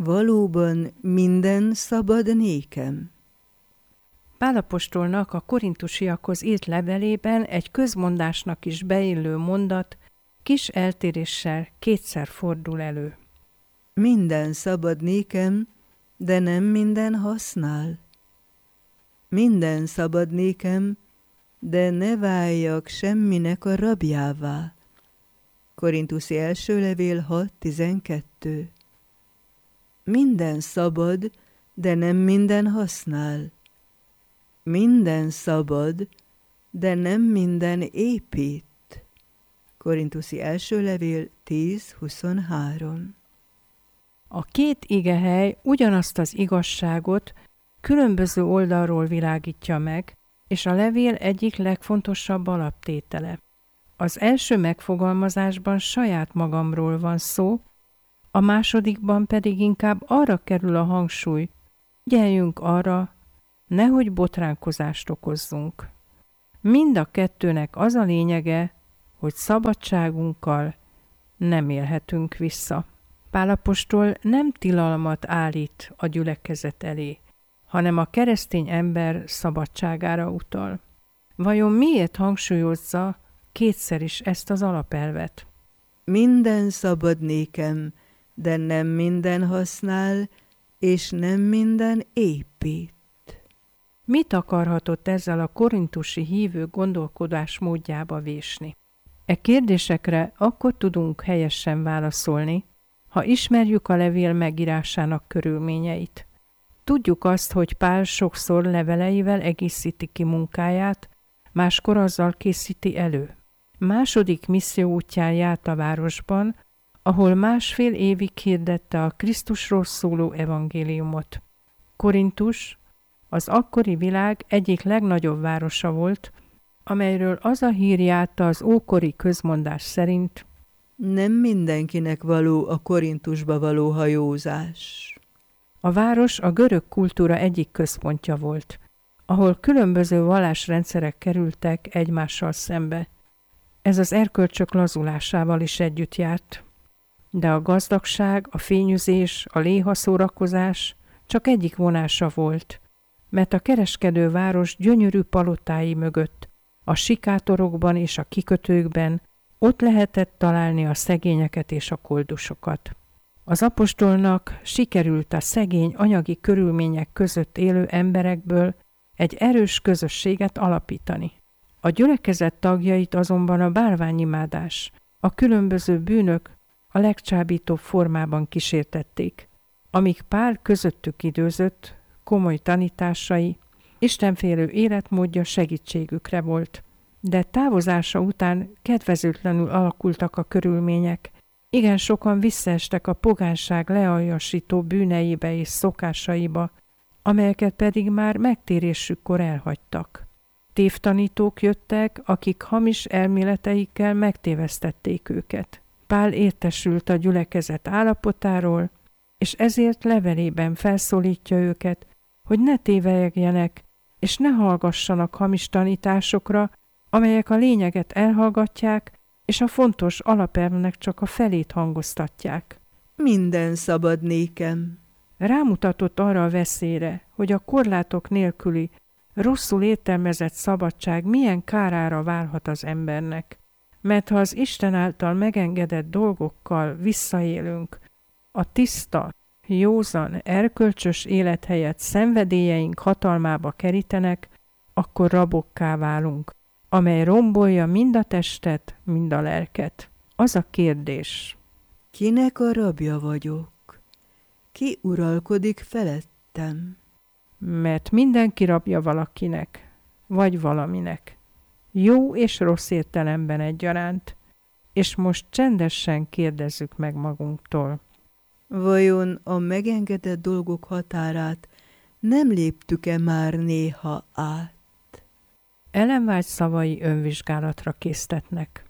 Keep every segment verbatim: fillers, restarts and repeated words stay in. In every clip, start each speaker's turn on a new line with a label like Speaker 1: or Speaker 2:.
Speaker 1: Valóban minden szabad nékem.
Speaker 2: Pál apostolnak a korintusiakhoz írt levelében egy közmondásnak is beillő mondat kis eltéréssel kétszer fordul elő.
Speaker 1: Minden szabad nékem, de nem minden használ. Minden szabad nékem, de ne váljak semminek a rabjává. Korintuszi első levél hat tizenkettő. Minden szabad, de nem minden használ. Minden szabad, de nem minden épít. Korintuszi első levél tíz huszonhárom.
Speaker 2: A két igehely ugyanazt az igazságot különböző oldalról világítja meg, és a levél egyik legfontosabb alaptétele. Az első megfogalmazásban saját magamról van szó, a másodikban pedig inkább arra kerül a hangsúly, figyeljünk arra, nehogy botránkozást okozzunk. Mind a kettőnek az a lényege, hogy szabadságunkkal nem élhetünk vissza. Pál apostol nem tilalmat állít a gyülekezet elé, hanem a keresztény ember szabadságára utal. Vajon miért hangsúlyozza kétszer is ezt az alapelvet?
Speaker 1: Minden szabad nékem, de nem minden használ, és nem minden épít.
Speaker 2: Mit akarhatott ezzel a korintusi hívő gondolkodás módjába vésni? E kérdésekre akkor tudunk helyesen válaszolni, ha ismerjük a levél megírásának körülményeit. Tudjuk azt, hogy Pál sokszor leveleivel egészíti ki munkáját, máskor azzal készíti elő. Második misszió útján járt a városban, ahol másfél évig hirdette a Krisztusról szóló evangéliumot. Korintus az akkori világ egyik legnagyobb városa volt, amelyről az a hír járta az ókori közmondás szerint:
Speaker 1: nem mindenkinek való a Korintusba való hajózás.
Speaker 2: A város a görög kultúra egyik központja volt, ahol különböző vallásrendszerek kerültek egymással szembe. Ez az erkölcsök lazulásával is együtt járt. De a gazdagság, a fényűzés, a léhaszórakozás csak egyik vonása volt, mert a kereskedő város gyönyörű palotái mögött, a sikátorokban és a kikötőkben ott lehetett találni a szegényeket és a koldusokat. Az apostolnak sikerült a szegény anyagi körülmények között élő emberekből egy erős közösséget alapítani. A gyülekezet tagjait azonban a bálványimádás, a különböző bűnök a legcsábítóbb formában kísértették, amíg Pál közöttük időzött, komoly tanításai, istenfélő életmódja segítségükre volt. De távozása után kedvezőtlenül alakultak a körülmények, igen sokan visszaestek a pogánság lealjasító bűneibe és szokásaiba, amelyeket pedig már megtérésükkor elhagytak. Tévtanítók jöttek, akik hamis elméleteikkel megtévesztették őket. Pál értesült a gyülekezet állapotáról, és ezért levelében felszólítja őket, hogy ne tévegjenek, és ne hallgassanak hamis tanításokra, amelyek a lényeget elhallgatják, és a fontos alapelvnek csak a felét hangoztatják.
Speaker 1: Minden szabad nékem.
Speaker 2: Rámutatott arra a veszélyre, hogy a korlátok nélküli, rosszul értelmezett szabadság milyen kárára válhat az embernek. Mert ha az Isten által megengedett dolgokkal visszaélünk, a tiszta, józan, erkölcsös élet helyett szenvedélyeink hatalmába kerítenek, akkor rabokká válunk, amely rombolja mind a testet, mind a lelket. Az a kérdés:
Speaker 1: kinek a rabja vagyok? Ki uralkodik felettem?
Speaker 2: Mert mindenki rabja valakinek, vagy valaminek. Jó és rossz értelemben egyaránt, és most csendesen kérdezzük meg magunktól:
Speaker 1: vajon a megengedett dolgok határát nem léptük-e már néha át?
Speaker 2: Ellen White szavai önvizsgálatra késztetnek.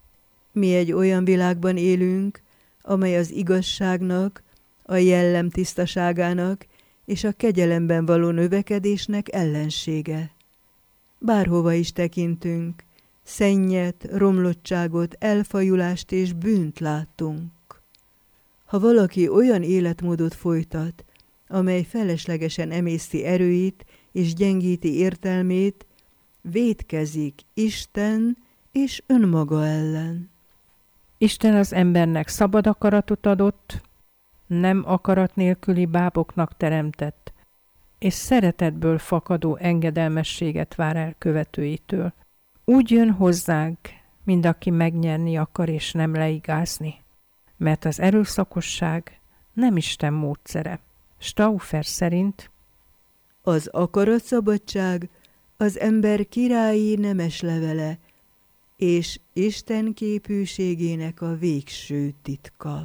Speaker 1: Mi egy olyan világban élünk, amely az igazságnak, a jellem tisztaságának és a kegyelemben való növekedésnek ellensége. Bárhova is tekintünk, szennyet, romlottságot, elfajulást és bűnt látunk. Ha valaki olyan életmódot folytat, amely feleslegesen emészti erőit és gyengíti értelmét, vétkezik Isten és önmaga ellen.
Speaker 2: Isten az embernek szabad akaratot adott, nem akarat nélküli báboknak teremtett, és szeretetből fakadó engedelmességet vár el követőitől. Úgy jön hozzánk, mint aki megnyerni akar és nem leigázni, mert az erőszakosság nem Isten módszere. Stauffer szerint
Speaker 1: az akaratszabadság az ember királyi nemes levele, és Isten képűségének a végső titka.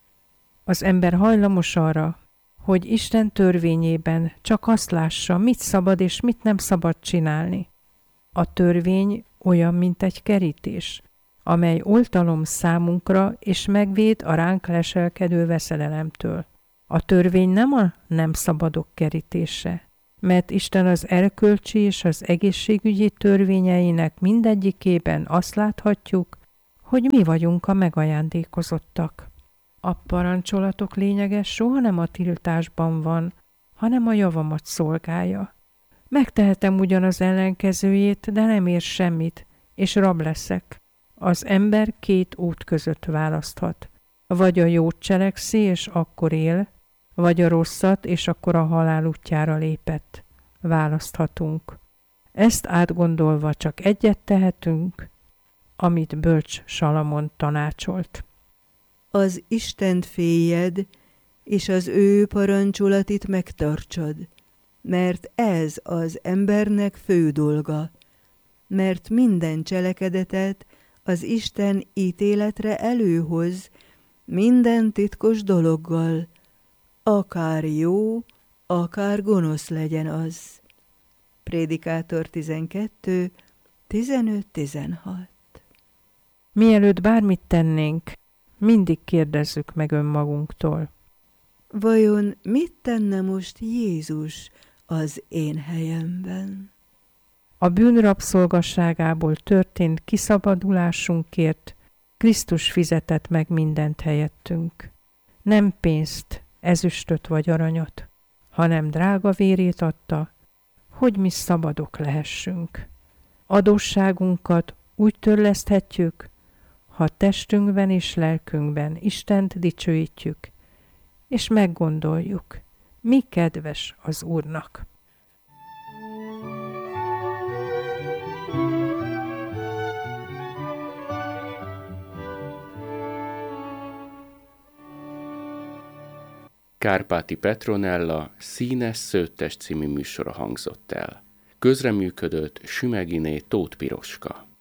Speaker 2: Az ember hajlamos arra, hogy Isten törvényében csak azt lássa, mit szabad és mit nem szabad csinálni. A törvény olyan, mint egy kerítés, amely oltalom számunkra és megvéd a ránk leselkedő veszedelemtől. A törvény nem a nem szabadok kerítése, mert Isten az erkölcsi és az egészségügyi törvényeinek mindegyikében azt láthatjuk, hogy mi vagyunk a megajándékozottak. A parancsolatok lényege soha nem a tiltásban van, hanem a javamat szolgálja. Megtehetem ugyan az ellenkezőjét, de nem ér semmit, és rab leszek. Az ember két út között választhat. Vagy a jót cselekszi, és akkor él, vagy a rosszat, és akkor a halál útjára lépett. Választhatunk. Ezt átgondolva csak egyet tehetünk, amit bölcs Salamon tanácsolt.
Speaker 1: Az Istent féljed, és az ő parancsolatit megtartsad, mert ez az embernek fő dolga, mert minden cselekedetet az Isten ítéletre előhoz, minden titkos dologgal, akár jó, akár gonosz legyen az. Prédikátor tizenkettő, tizenöt tizenhat.
Speaker 2: Mielőtt bármit tennénk, mindig kérdezzük meg önmagunktól.
Speaker 1: Vajon mit tenne most Jézus az én helyemben?
Speaker 2: A bűn rabszolgasságából történt kiszabadulásunkért Krisztus fizetett meg mindent helyettünk. Nem pénzt, ezüstöt vagy aranyat, hanem drága vérét adta, hogy mi szabadok lehessünk. Adósságunkat úgy törleszthetjük, ha testünkben és lelkünkben Istent dicsőítjük, és meggondoljuk, mi kedves az Úrnak.
Speaker 3: Kárpáti Petronella Színes Szőttes című műsora hangzott el. Közreműködött Sümeginé Tóth Piroska.